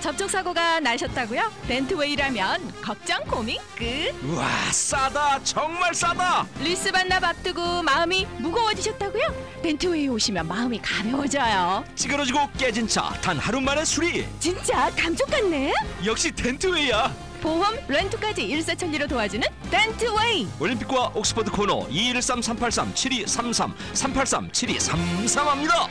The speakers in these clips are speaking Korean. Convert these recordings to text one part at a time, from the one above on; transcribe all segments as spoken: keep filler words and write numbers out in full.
접촉사고가 나셨다고요? 벤트웨이라면 걱정 고민 끝. 우와, 싸다. 정말 싸다. 리스 반납 앞두고 마음이 무거워지셨다고요? 벤트웨이 오시면 마음이 가벼워져요. 찌그러지고 깨진 차 단 하루 만에 수리. 진짜 감쪽 같네. 역시 덴트웨이야. 보험, 렌트까지 일사천리로 도와주는 덴트웨이. 올림픽과 옥스퍼드 코너 이일삼 삼팔삼 칠이삼삼 삼팔삼 칠이삼삼합니다.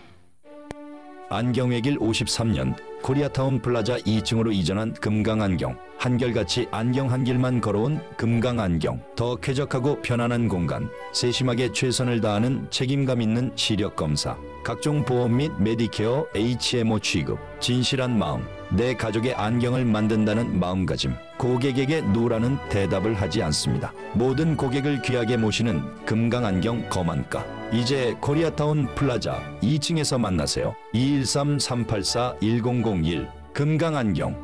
안경외길 오십삼 년 코리아타운 플라자 이 층으로 이전한 금강안경. 한결같이 안경 한 길만 걸어온 금강안경. 더 쾌적하고 편안한 공간. 세심하게 최선을 다하는 책임감 있는 시력검사. 각종 보험 및 메디케어 에이치엠오 취급. 진실한 마음. 내 가족의 안경을 만든다는 마음가짐. 고객에게 노라는 대답을 하지 않습니다. 모든 고객을 귀하게 모시는 금강안경 거만가. 이제 코리아타운 플라자 이 층에서 만나세요. 이일삼 삼팔사 일공공일 금강안경.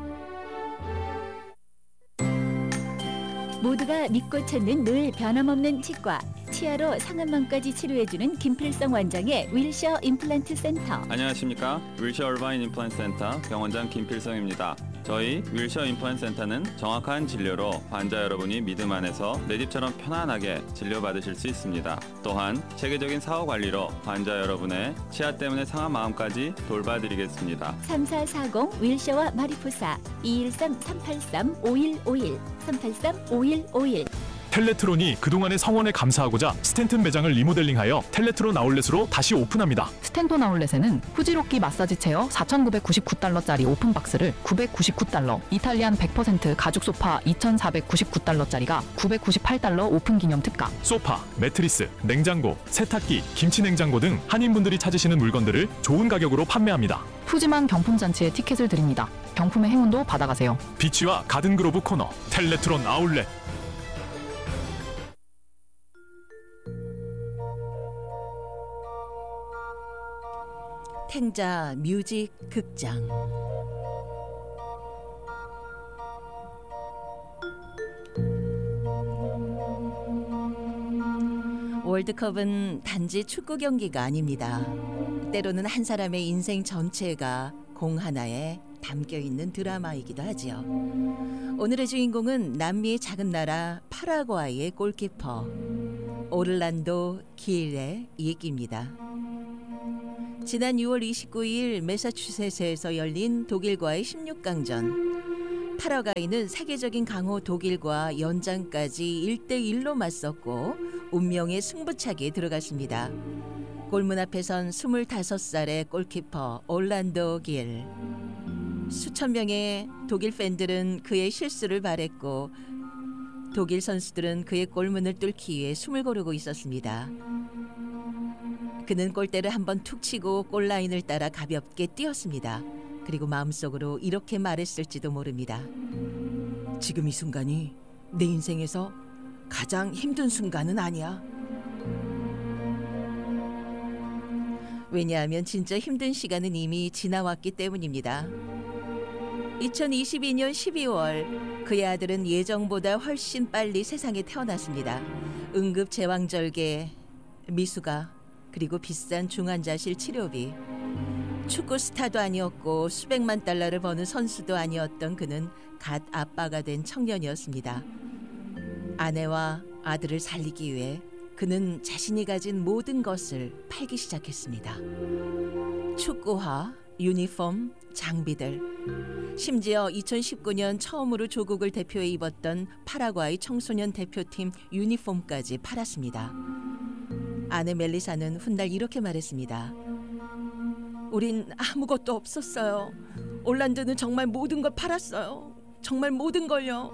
모두가 믿고 찾는 늘 변함없는 치과. 치아로 상안망까지 치료해주는 김필성 원장의 윌셔 임플란트 센터. 안녕하십니까. 윌셔 얼바인 임플란트 센터 병원장 김필성입니다. 저희 윌셔 임플란트 센터는 정확한 진료로 환자 여러분이 믿음 안에서 내 집처럼 편안하게 진료받으실 수 있습니다. 또한 체계적인 사후 관리로 환자 여러분의 치아 때문에 상한 마음까지 돌봐드리겠습니다. 삼사사공 윌셔와 마리포사 이일삼 삼팔삼 오일오일 삼팔삼 오일오일. 텔레트론이 그동안의 성원에 감사하고자 스탠튼 매장을 리모델링하여 텔레트론 아울렛으로 다시 오픈합니다. 스탠톤 아울렛에는 후지로끼 마사지 체어 사천구백구십구 달러짜리 오픈박스를 구백구십구 달러, 이탈리안 백 퍼센트 가죽 소파 이천사백구십구 달러짜리가 구백구십팔 달러 오픈 기념 특가. 소파, 매트리스, 냉장고, 세탁기, 김치 냉장고 등 한인분들이 찾으시는 물건들을 좋은 가격으로 판매합니다. 푸짐한 경품 잔치에 티켓을 드립니다. 경품의 행운도 받아가세요. 비치와 가든그로브 코너 텔레트론 아울렛. 탱자 뮤직 극장. 월드컵은 단지 축구 경기가 아닙니다. 때로는 한 사람의 인생 전체가 공 하나에 담겨 있는 드라마이기도 하지요. 오늘의 주인공은 남미의 작은 나라 파라과이의 골키퍼 오를란도 길의 얘기입니다. 지난 유월 이십구일 매사추세츠에서 열린 독일과의 십육 강전. 파라과이는 세계적인 강호 독일과 연장까지 일 대 일로 맞섰고 운명의 승부차기에 들어갔습니다. 골문 앞에 선 스물다섯 살의 골키퍼 올란도 길. 수천 명의 독일 팬들은 그의 실수를 바랬고 독일 선수들은 그의 골문을 뚫기 위해 숨을 고르고 있었습니다. 그는 골대를 한번 툭 치고 골라인을 따라 가볍게 뛰었습니다. 그리고 마음속으로 이렇게 말했을지도 모릅니다. 지금 이 순간이 내 인생에서 가장 힘든 순간은 아니야. 왜냐하면 진짜 힘든 시간은 이미 지나왔기 때문입니다. 이천이십이년 십이월 그의 아들은 예정보다 훨씬 빨리 세상에 태어났습니다. 응급 제왕절개, 미수가, 그리고 비싼 중환자실 치료비. 축구 스타도 아니었고 수백만 달러를 버는 선수도 아니었던 그는 갓 아빠가 된 청년이었습니다. 아내와 아들을 살리기 위해 그는 자신이 가진 모든 것을 팔기 시작했습니다. 축구화, 유니폼, 장비들. 심지어 이천십구년 처음으로 조국을 대표해 입었던 파라과이 청소년 대표팀 유니폼까지 팔았습니다. 아내 멜리사는 훗날 이렇게 말했습니다. 우린 아무것도 없었어요. 올란드는 정말 모든 걸 팔았어요. 정말 모든 걸요.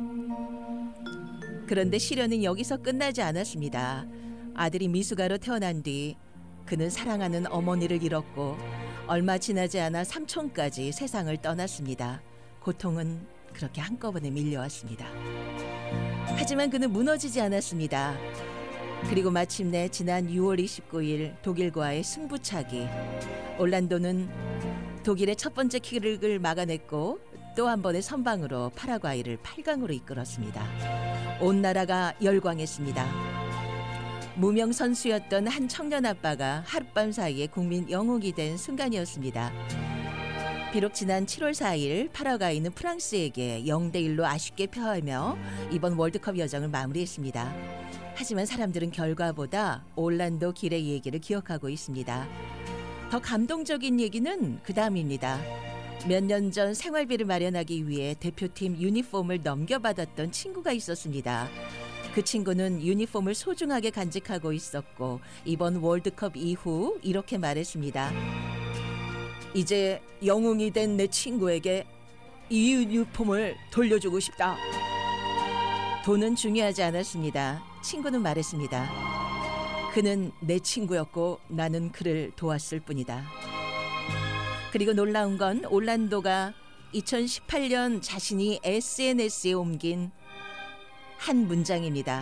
그런데 시련은 여기서 끝나지 않았습니다. 아들이 미숙아로 태어난 뒤 그는 사랑하는 어머니를 잃었고 얼마 지나지 않아 삼촌까지 세상을 떠났습니다. 고통은 그렇게 한꺼번에 밀려왔습니다. 하지만 그는 무너지지 않았습니다. 그리고 마침내 지난 유월 이십구일 독일과의 승부차기. 올란도는 독일의 첫 번째 킥을 막아냈고 또 한 번의 선방으로 파라과이를 팔 강으로 이끌었습니다. 온 나라가 열광했습니다. 무명 선수였던 한 청년 아빠가 하룻밤 사이에 국민 영웅이 된 순간이었습니다. 비록 지난 칠월 사일 파라과이는 프랑스에게 영 대 일로 아쉽게 패하며 이번 월드컵 여정을 마무리했습니다. 하지만 사람들은 결과보다 올란도 길의 얘기를 기억하고 있습니다. 더 감동적인 얘기는 그 다음입니다. 몇 년 전 생활비를 마련하기 위해 대표팀 유니폼을 넘겨받았던 친구가 있었습니다. 그 친구는 유니폼을 소중하게 간직하고 있었고 이번 월드컵 이후 이렇게 말했습니다. 이제 영웅이 된 내 친구에게 이 유니폼을 돌려주고 싶다. 돈은 중요하지 않았습니다. 친구는 말했습니다. 그는 내 친구였고 나는 그를 도왔을 뿐이다. 그리고 놀라운 건 올란도가 이천십팔 년 자신이 에스엔에스에 옮긴 한 문장입니다.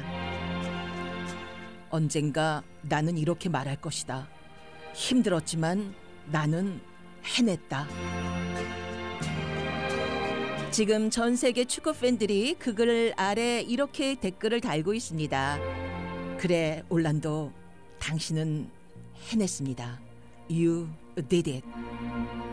언젠가 나는 이렇게 말할 것이다. 힘들었지만 나는 해냈다. 지금 전 세계 축구 팬들이 그 글 아래 이렇게 댓글을 달고 있습니다. 그래, 올란도, 당신은 해냈습니다. You did it.